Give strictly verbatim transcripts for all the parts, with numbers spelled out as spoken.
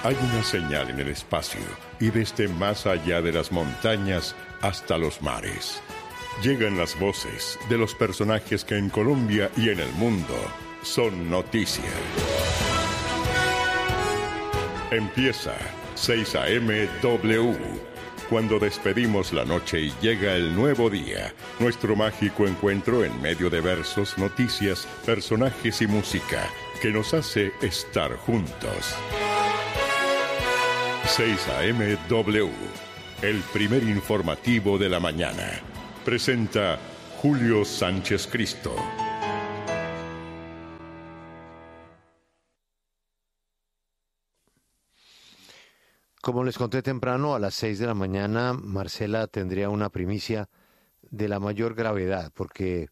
Hay una señal en el espacio y desde más allá de las montañas hasta los mares. Llegan las voces de los personajes que en Colombia y en el mundo son noticia. Empieza seis A M W. Cuando despedimos la noche y llega el nuevo día, nuestro mágico encuentro en medio de versos, noticias, personajes y música que nos hace estar juntos. seis A M W, el primer informativo de la mañana. Presenta Julio Sánchez Cristo. Como les conté temprano, a las seis de la mañana, Marcela tendría una primicia de la mayor gravedad, porque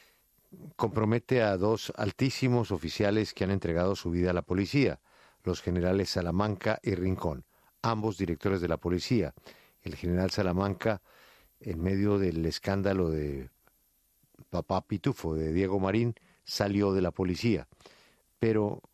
compromete a dos altísimos oficiales que han entregado su vida a la policía, los generales Salamanca y Rincón, ambos directores de la policía. El general Salamanca, en medio del escándalo de Papá Pitufo, de Diego Marín, salió de la policía, pero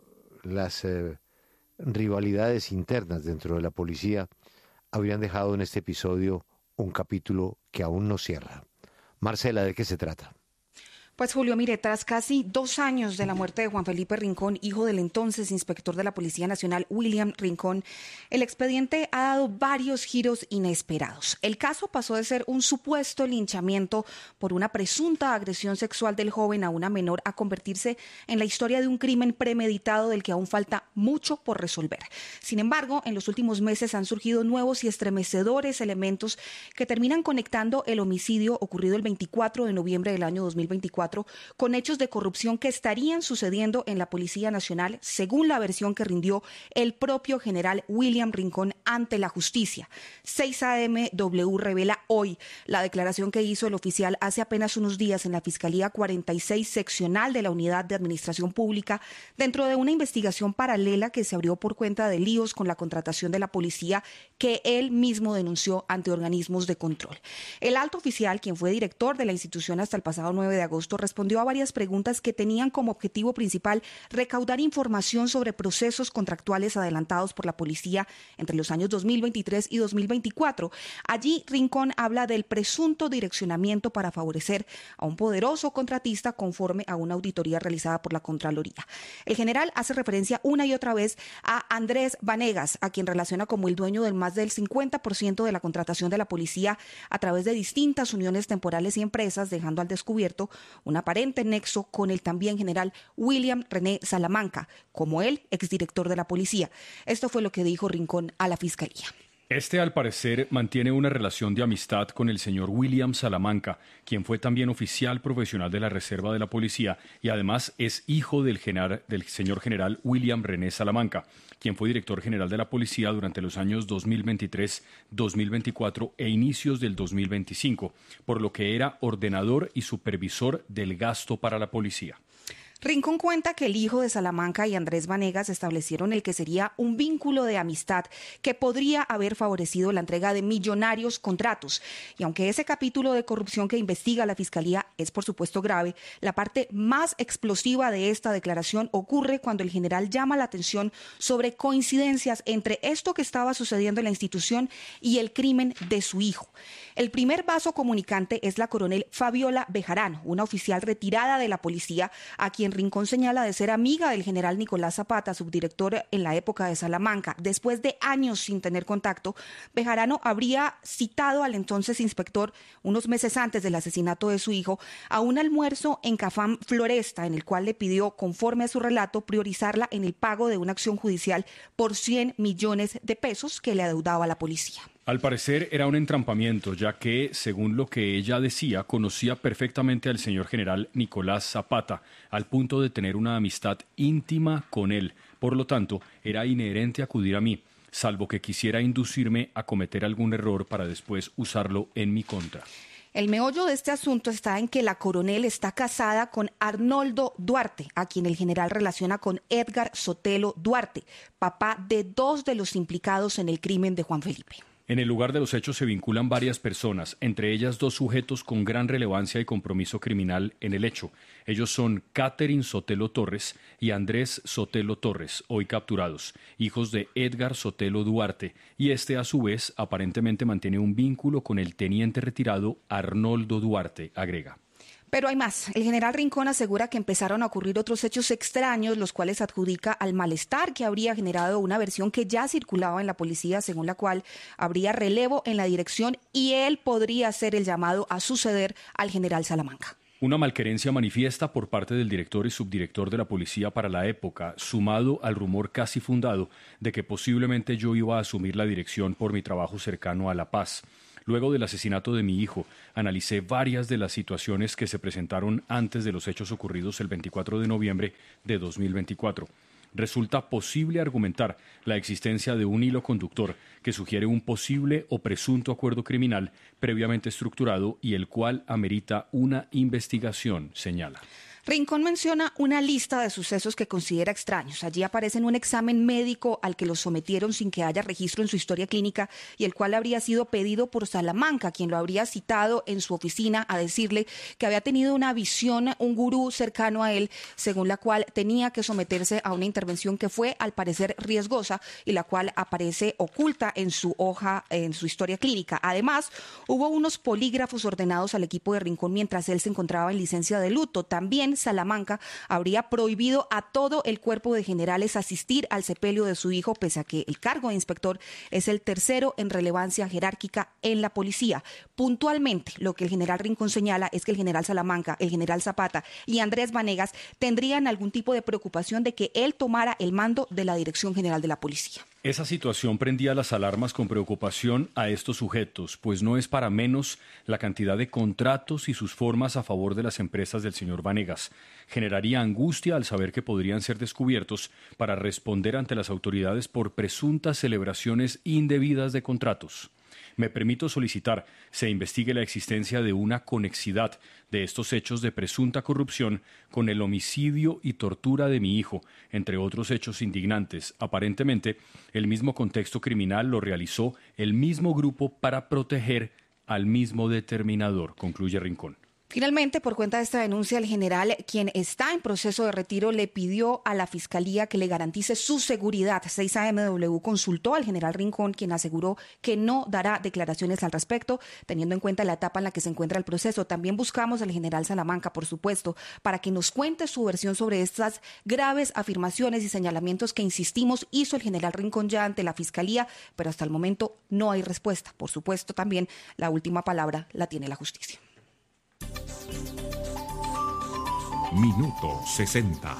las eh, rivalidades internas dentro de la policía habrían dejado en este episodio un capítulo que aún no cierra. Marcela, ¿de qué se trata? Pues Julio, mire, tras casi dos años de la muerte de Juan Felipe Rincón, hijo del entonces inspector de la Policía Nacional, William Rincón, el expediente ha dado varios giros inesperados. El caso pasó de ser un supuesto linchamiento por una presunta agresión sexual del joven a una menor a convertirse en la historia de un crimen premeditado del que aún falta mucho por resolver. Sin embargo, en los últimos meses han surgido nuevos y estremecedores elementos que terminan conectando el homicidio ocurrido el veinticuatro de noviembre del año dos mil veinticuatro con hechos de corrupción que estarían sucediendo en la Policía Nacional, según la versión que rindió el propio general William Rincón ante la justicia. seis A M W revela hoy la declaración que hizo el oficial hace apenas unos días en la Fiscalía cuarenta y seis seccional de la Unidad de Administración Pública, dentro de una investigación paralela que se abrió por cuenta de líos con la contratación de la policía que él mismo denunció ante organismos de control. El alto oficial, quien fue director de la institución hasta el pasado nueve de agosto, respondió a varias preguntas que tenían como objetivo principal recaudar información sobre procesos contractuales adelantados por la policía entre los años dos mil veintitrés y dos mil veinticuatro. Allí, Rincón habla del presunto direccionamiento para favorecer a un poderoso contratista conforme a una auditoría realizada por la Contraloría. El general hace referencia una y otra vez a Andrés Vanegas, a quien relaciona como el dueño del más del cincuenta por ciento de la contratación de la policía a través de distintas uniones temporales y empresas, dejando al descubierto un aparente nexo con el también general William René Salamanca, como él, exdirector de la policía. Esto fue lo que dijo Rincón a la Fiscalía. Este, al parecer, mantiene una relación de amistad con el señor William Salamanca, quien fue también oficial profesional de la Reserva de la Policía y además es hijo del, general, del señor general William René Salamanca, quien fue director general de la Policía durante los años dos mil veintitrés, dos mil veinticuatro e inicios del dos mil veinticinco, por lo que era ordenador y supervisor del gasto para la policía. Rincón cuenta que el hijo de Salamanca y Andrés Vanegas establecieron el que sería un vínculo de amistad que podría haber favorecido la entrega de millonarios contratos. Y aunque ese capítulo de corrupción que investiga la Fiscalía es por supuesto grave, la parte más explosiva de esta declaración ocurre cuando el general llama la atención sobre coincidencias entre esto que estaba sucediendo en la institución y el crimen de su hijo. El primer vaso comunicante es la coronel Fabiola Bejarano, una oficial retirada de la policía, a quien Rincón señala de ser amiga del general Nicolás Zapata, subdirector en la época de Salamanca. Después de años sin tener contacto, Bejarano habría citado al entonces inspector, unos meses antes del asesinato de su hijo, a un almuerzo en Cafam Floresta, en el cual le pidió, conforme a su relato, priorizarla en el pago de una acción judicial por cien millones de pesos que le adeudaba a la policía. Al parecer era un entrampamiento, ya que, según lo que ella decía, conocía perfectamente al señor general Nicolás Zapata, al punto de tener una amistad íntima con él. Por lo tanto, era inherente acudir a mí, salvo que quisiera inducirme a cometer algún error para después usarlo en mi contra. El meollo de este asunto está en que la coronel está casada con Arnoldo Duarte, a quien el general relaciona con Edgar Sotelo Duarte, papá de dos de los implicados en el crimen de Juan Felipe. En el lugar de los hechos se vinculan varias personas, entre ellas dos sujetos con gran relevancia y compromiso criminal en el hecho. Ellos son Catherine Sotelo Torres y Andrés Sotelo Torres, hoy capturados, hijos de Edgar Sotelo Duarte, y este a su vez aparentemente mantiene un vínculo con el teniente retirado Arnoldo Duarte, agrega. Pero hay más. El general Rincón asegura que empezaron a ocurrir otros hechos extraños, los cuales adjudica al malestar que habría generado una versión que ya circulaba en la policía, según la cual habría relevo en la dirección y él podría ser el llamado a suceder al general Salamanca. Una malquerencia manifiesta por parte del director y subdirector de la policía para la época, sumado al rumor casi fundado de que posiblemente yo iba a asumir la dirección por mi trabajo cercano a La Paz. Luego del asesinato de mi hijo, analicé varias de las situaciones que se presentaron antes de los hechos ocurridos el veinticuatro de noviembre de dos mil veinticuatro. Resulta posible argumentar la existencia de un hilo conductor que sugiere un posible o presunto acuerdo criminal previamente estructurado y el cual amerita una investigación, señala. Rincón menciona una lista de sucesos que considera extraños. Allí aparecen un examen médico al que los sometieron sin que haya registro en su historia clínica y el cual habría sido pedido por Salamanca, quien lo habría citado en su oficina a decirle que había tenido una visión, un gurú cercano a él, según la cual tenía que someterse a una intervención que fue, al parecer, riesgosa y la cual aparece oculta en su hoja, en su historia clínica. Además, hubo unos polígrafos ordenados al equipo de Rincón mientras él se encontraba en licencia de luto. También Salamanca habría prohibido a todo el cuerpo de generales asistir al sepelio de su hijo, pese a que el cargo de inspector es el tercero en relevancia jerárquica en la policía. Puntualmente, lo que el general Rincón señala es que el general Salamanca, el general Zapata y Andrés Vanegas tendrían algún tipo de preocupación de que él tomara el mando de la Dirección General de la Policía. Esa situación prendía las alarmas con preocupación a estos sujetos, pues no es para menos la cantidad de contratos y sus formas a favor de las empresas del señor Vanegas. Generaría angustia al saber que podrían ser descubiertos para responder ante las autoridades por presuntas celebraciones indebidas de contratos. Me permito solicitar se investigue la existencia de una conexidad de estos hechos de presunta corrupción con el homicidio y tortura de mi hijo, entre otros hechos indignantes. Aparentemente, el mismo contexto criminal lo realizó el mismo grupo para proteger al mismo determinador, concluye Rincón. Finalmente, por cuenta de esta denuncia, el general, quien está en proceso de retiro, le pidió a la Fiscalía que le garantice su seguridad. seis A M W consultó al general Rincón, quien aseguró que no dará declaraciones al respecto, teniendo en cuenta la etapa en la que se encuentra el proceso. También buscamos al general Salamanca, por supuesto, para que nos cuente su versión sobre estas graves afirmaciones y señalamientos que, insistimos, hizo el general Rincón ya ante la Fiscalía, pero hasta el momento no hay respuesta. Por supuesto, también la última palabra la tiene la justicia. Minuto sesenta.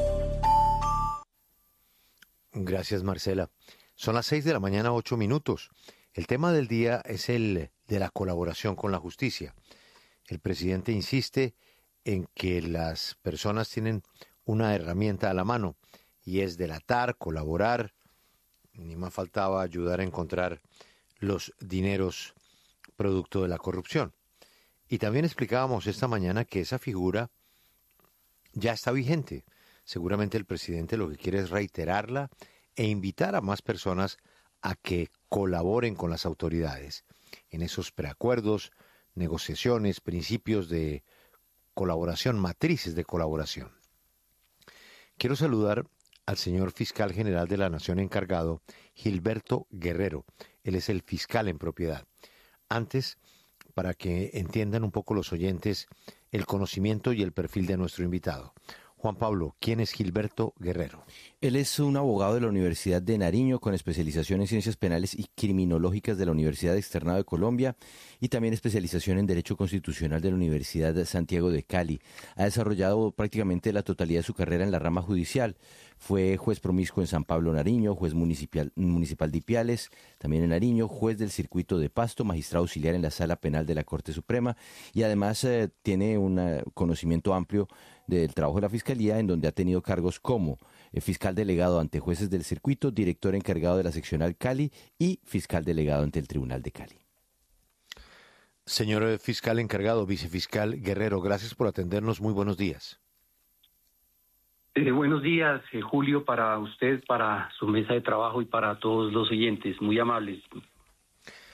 Gracias, Marcela. Son las seis de la mañana, ocho minutos. El tema del día es el de la colaboración con la justicia. El presidente insiste en que las personas tienen una herramienta a la mano y es delatar, colaborar, ni más faltaba ayudar a encontrar los dineros producto de la corrupción. Y también explicábamos esta mañana que esa figura ya está vigente. Seguramente el presidente lo que quiere es reiterarla e invitar a más personas a que colaboren con las autoridades en esos preacuerdos, negociaciones, principios de colaboración, matrices de colaboración. Quiero saludar al señor fiscal general de la Nación encargado, Gilberto Guerrero. Él es el fiscal en propiedad. Antes, para que entiendan un poco los oyentes el conocimiento y el perfil de nuestro invitado. Juan Pablo, ¿quién es Gilberto Guerrero? Él es un abogado de la Universidad de Nariño con especialización en Ciencias Penales y Criminológicas de la Universidad Externado de Colombia y también especialización en Derecho Constitucional de la Universidad de Santiago de Cali. Ha desarrollado prácticamente la totalidad de su carrera en la rama judicial. Fue juez promiscuo en San Pablo, Nariño, juez municipal, municipal de Ipiales, también en Nariño, juez del circuito de Pasto, magistrado auxiliar en la Sala Penal de la Corte Suprema y además eh, tiene un uh, conocimiento amplio del trabajo de la Fiscalía, en donde ha tenido cargos como eh, fiscal delegado ante jueces del circuito, director encargado de la seccional Cali y fiscal delegado ante el Tribunal de Cali. Señor fiscal encargado, vicefiscal Guerrero, gracias por atendernos. Muy buenos días. Eh, buenos días, eh, Julio, para usted, para su mesa de trabajo y para todos los oyentes. Muy amables.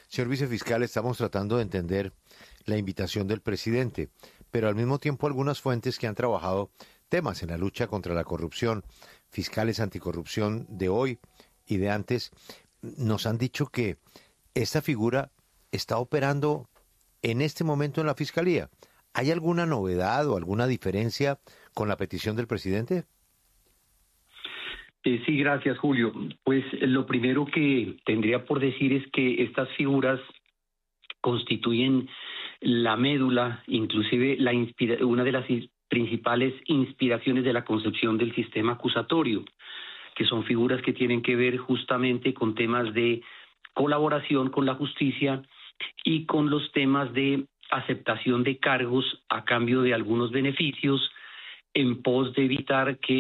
Señor vicefiscal, estamos tratando de entender la invitación del presidente, pero al mismo tiempo algunas fuentes que han trabajado temas en la lucha contra la corrupción, fiscales anticorrupción de hoy y de antes, nos han dicho que esta figura está operando en este momento en la Fiscalía. ¿Hay alguna novedad o alguna diferencia con la petición del presidente? Eh, sí, gracias, Julio. Pues lo primero que tendría por decir es que estas figuras constituyen la médula, inclusive la inspira- una de las principales inspiraciones de la concepción del sistema acusatorio, que son figuras que tienen que ver justamente con temas de colaboración con la justicia y con los temas de aceptación de cargos a cambio de algunos beneficios en pos de evitar que